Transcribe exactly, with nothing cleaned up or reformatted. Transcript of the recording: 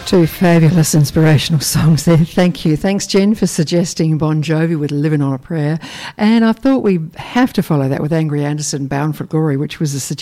Two fabulous inspirational songs there. Thank you. Thanks, Jen, for suggesting Bon Jovi with Living on a Prayer. And I thought we have to follow that with Angry Anderson, Bound for Glory, which was a suggestion